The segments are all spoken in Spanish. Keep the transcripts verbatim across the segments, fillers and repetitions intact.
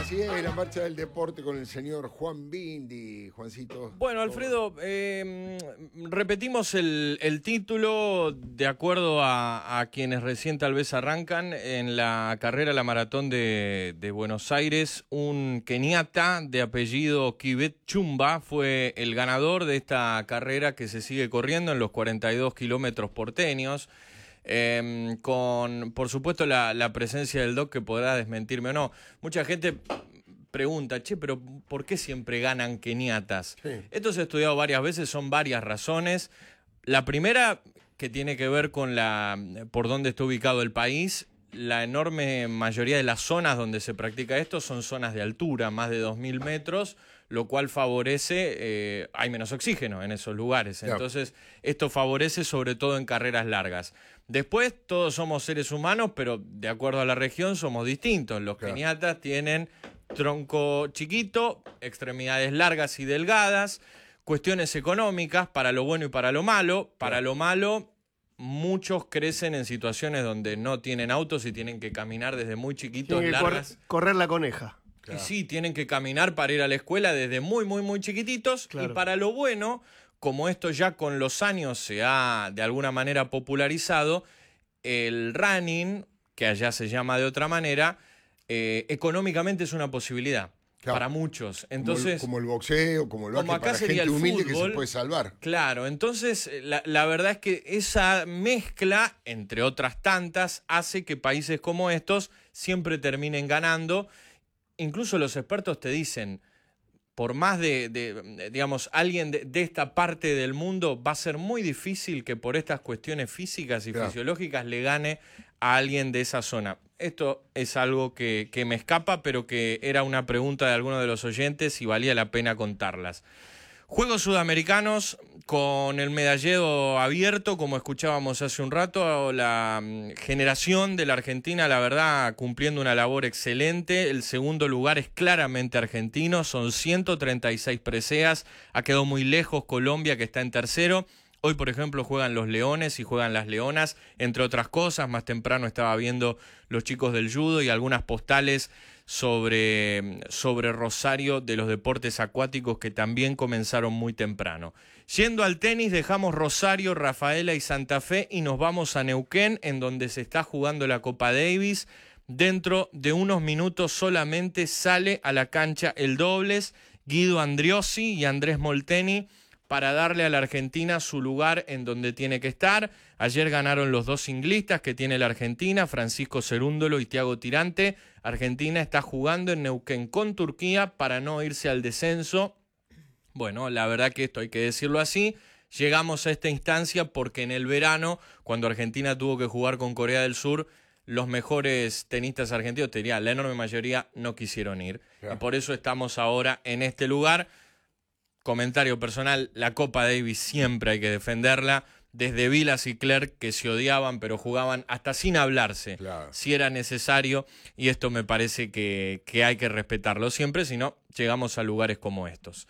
Así es, la marcha del deporte con el señor Juan Bindi, Juancito. Bueno, Alfredo, eh, repetimos el, el título de acuerdo a, a quienes recién tal vez arrancan. En la carrera, la maratón de, de Buenos Aires, un keniata de apellido Kibet Chumba fue el ganador de esta carrera que se sigue corriendo en los cuarenta y dos kilómetros porteños. Eh, con, por supuesto, la, la presencia del Doc, que podrá desmentirme o no. Mucha gente pregunta, che, pero ¿por qué siempre ganan keniatas? Sí. Esto se ha estudiado varias veces, son varias razones. La primera, que tiene que ver con la por dónde está ubicado el país. La enorme mayoría de las zonas donde se practica esto son zonas de altura, más de dos mil metros, lo cual favorece, eh, hay menos oxígeno en esos lugares. Entonces, esto favorece sobre todo en carreras largas. Después, todos somos seres humanos, pero de acuerdo a la región somos distintos. Los claro. keniatas tienen tronco chiquito, extremidades largas y delgadas, cuestiones económicas, para lo bueno y para lo malo. Para claro. lo malo, muchos crecen en situaciones donde no tienen autos y tienen que caminar desde muy chiquitos, tienen que largas. Correr, correr la coneja. Claro. Y sí, tienen que caminar para ir a la escuela desde muy, muy, muy chiquititos. Claro. Y para lo bueno, como esto ya con los años se ha de alguna manera popularizado, el running, que allá se llama de otra manera, eh, económicamente es una posibilidad. Claro. Para muchos. Entonces, como, el, como el boxeo, como el básquet, como acá para sería gente el humilde fútbol, que se puede salvar. Claro, entonces la, la verdad es que esa mezcla, entre otras tantas, hace que países como estos siempre terminen ganando. Incluso los expertos te dicen, por más de, de digamos, alguien de, de esta parte del mundo, va a ser muy difícil que por estas cuestiones físicas y claro. fisiológicas le gane a alguien de esa zona. Esto es algo que, que me escapa, pero que era una pregunta de alguno de los oyentes y valía la pena contarlas. Juegos Sudamericanos con el medallero abierto, como escuchábamos hace un rato, la generación de la Argentina, la verdad, cumpliendo una labor excelente. El segundo lugar es claramente argentino, son ciento treinta y seis preseas, ha quedado muy lejos Colombia, que está en tercero. Hoy, por ejemplo, juegan los Leones y juegan las Leonas, entre otras cosas. Más temprano estaba viendo los chicos del judo y algunas postales sobre, sobre Rosario de los deportes acuáticos que también comenzaron muy temprano. Yendo al tenis, dejamos Rosario, Rafaela y Santa Fe y nos vamos a Neuquén, en donde se está jugando la Copa Davis. Dentro de unos minutos solamente sale a la cancha el dobles, Guido Andriossi y Andrés Molteni, para darle a la Argentina su lugar en donde tiene que estar. Ayer ganaron los dos singlistas que tiene la Argentina, Francisco Cerúndolo y Thiago Tirante. Argentina está jugando en Neuquén con Turquía para no irse al descenso. Bueno, la verdad que esto hay que decirlo así. Llegamos a esta instancia porque en el verano, cuando Argentina tuvo que jugar con Corea del Sur, los mejores tenistas argentinos, te diría, la enorme mayoría, no quisieron ir. Yeah. Y por eso estamos ahora en este lugar. Comentario personal, la Copa Davis siempre hay que defenderla. Desde Vilas y Clerc, que se odiaban, pero jugaban hasta sin hablarse, claro. si era necesario. Y esto me parece que, que hay que respetarlo siempre, si no, llegamos a lugares como estos.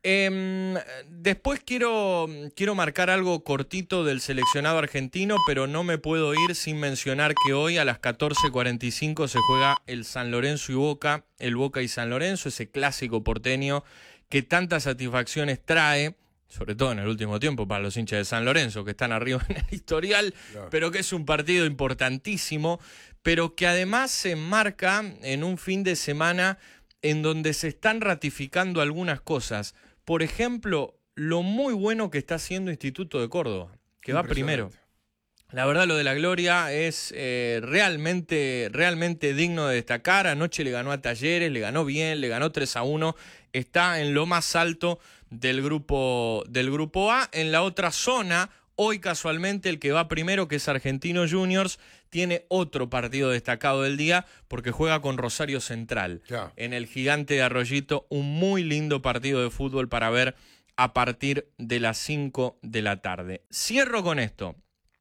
Eh, después quiero, quiero marcar algo cortito del seleccionado argentino, pero no me puedo ir sin mencionar que hoy a las catorce cuarenta y cinco se juega el San Lorenzo y Boca, el Boca y San Lorenzo, ese clásico porteño que tantas satisfacciones trae, sobre todo en el último tiempo para los hinchas de San Lorenzo, que están arriba en el historial, claro. pero que es un partido importantísimo, pero que además se enmarca en un fin de semana en donde se están ratificando algunas cosas. Por ejemplo, lo muy bueno que está haciendo Instituto de Córdoba, que va primero. La verdad, lo de la Gloria es eh, realmente, realmente digno de destacar. Anoche le ganó a Talleres, le ganó bien, le ganó tres a uno. Está en lo más alto del grupo, del grupo A. En la otra zona, hoy casualmente el que va primero, que es Argentinos Juniors, tiene otro partido destacado del día porque juega con Rosario Central. Ya. En el Gigante de Arroyito, un muy lindo partido de fútbol para ver a partir de las cinco de la tarde. Cierro con esto.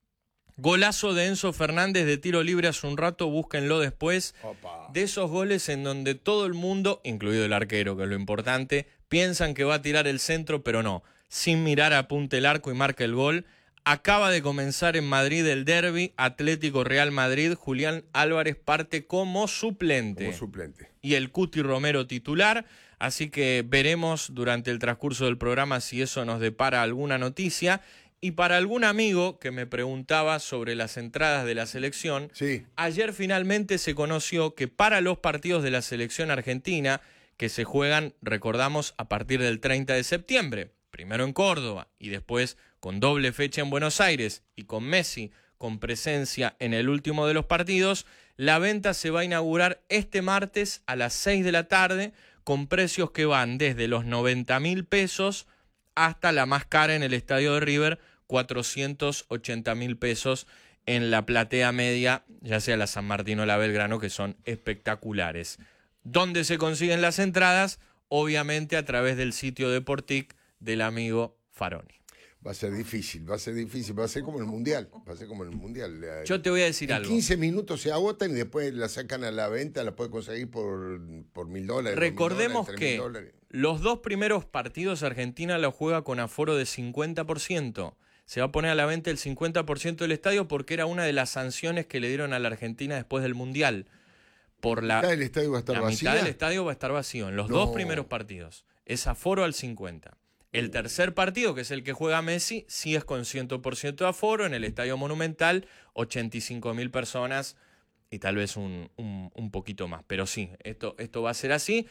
Golazo de Enzo Fernández de tiro libre hace un rato, búsquenlo después. Opa. De esos goles en donde todo el mundo, incluido el arquero, que es lo importante, piensan que va a tirar el centro, pero no. Sin mirar apunta el arco y marca el gol. Acaba de comenzar en Madrid el derbi Atlético Real Madrid. Julián Álvarez parte como suplente. Como suplente. Y el Cuti Romero titular. Así que veremos durante el transcurso del programa si eso nos depara alguna noticia. Y para algún amigo que me preguntaba sobre las entradas de la selección, sí. Ayer finalmente se conoció que para los partidos de la selección argentina, que se juegan, recordamos, a partir del treinta de septiembre, primero en Córdoba y después con doble fecha en Buenos Aires y con Messi con presencia en el último de los partidos, la venta se va a inaugurar este martes a las seis de la tarde con precios que van desde los noventa mil pesos hasta la más cara en el estadio de River, cuatrocientos ochenta mil pesos en la platea media, ya sea la San Martín o la Belgrano, que son espectaculares. ¿Dónde se consiguen las entradas? Obviamente a través del sitio de Portic del amigo Faroni. Va a ser difícil, va a ser difícil, va a ser como el Mundial, va a ser como el Mundial. Yo te voy a decir en algo. quince minutos se agotan y después la sacan a la venta, la puede conseguir por, por mil dólares. Recordemos mil dólares, que mil dólares. Los dos primeros partidos Argentina los juega con aforo de cincuenta por ciento. Se va a poner a la venta el cincuenta por ciento del estadio porque era una de las sanciones que le dieron a la Argentina después del Mundial. Por la, ¿La mitad del estadio va a estar la vacía? mitad del estadio va a estar vacío en los No. dos primeros partidos. Es aforo al cincuenta. El tercer partido, que es el que juega Messi, sí es con cien por ciento de aforo en el Estadio Monumental, ochenta y cinco mil personas y tal vez un, un, un poquito más. Pero sí, esto, esto va a ser así.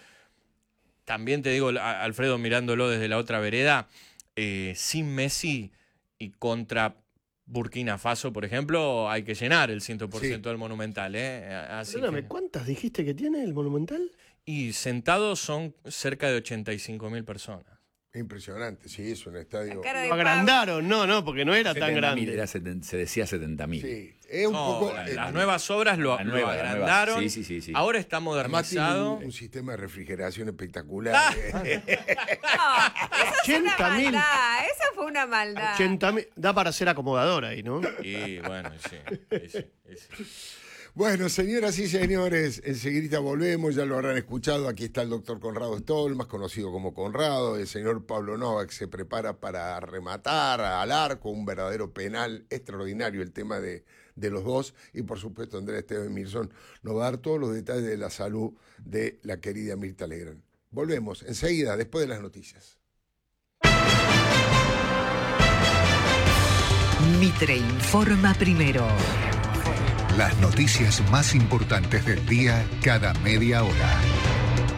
También te digo, Alfredo, mirándolo desde la otra vereda, eh, sin Messi y contra Burkina Faso, por ejemplo, hay que llenar el cien por ciento sí. del Monumental. ¿eh? Así Perdóname, que... ¿cuántas dijiste que tiene el Monumental? Y sentados son cerca de ochenta y cinco mil personas. Impresionante, sí, es un estadio. Lo agrandaron, no, no, porque no era tan grande. Era seten, se decía setenta mil. Sí, es un no, poco. Las eh, nuevas obras lo, la nueva, lo agrandaron. Sí, sí, sí, sí. Ahora está modernizado. Un, un sistema de refrigeración espectacular. No, eso es una ochenta mil. maldad, esa fue una maldad. ochenta mil. Da para ser acomodador ahí, ¿no? Y bueno, sí, sí, sí, sí. Bueno, señoras y señores, enseguida volvemos, ya lo habrán escuchado, aquí está el doctor Conrado Stoll, más conocido como Conrado, el señor Pablo Novak se prepara para rematar al arco, un verdadero penal extraordinario el tema de, de los dos, y por supuesto Andrés Esteban Mirzón nos va a dar todos los detalles de la salud de la querida Mirta Legrand. Volvemos enseguida, después de las noticias. Mitre informa primero. Las noticias más importantes del día cada media hora.